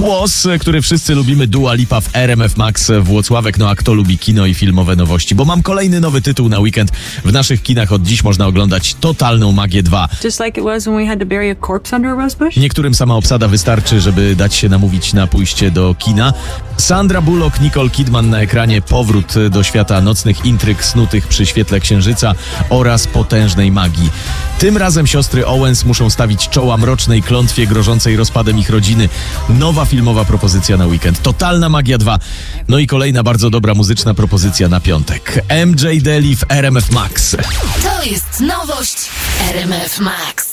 Głos, który wszyscy lubimy, Dua Lipa w RMF Max Włocławek. No a kto lubi kino i filmowe nowości? Bo mam kolejny nowy tytuł na weekend. W naszych kinach od dziś można oglądać Totalną Magię 2. Just like it was when we had to bury a corpse under a rosebush? Niektórym sama obsada wystarczy, żeby dać się namówić na pójście do kina. Sandra Bullock, Nicole Kidman na ekranie, powrót do świata nocnych intryg snutych przy świetle księżyca oraz potężnej magii. Tym razem siostry Owens muszą stawić czoła mrocznej klątwie grożącej rozpadem ich rodziny. Nowa filmowa propozycja na weekend. Totalna Magia 2. No i kolejna bardzo dobra muzyczna propozycja na piątek. MJ Daly w RMF Max. To jest nowość w RMF Max.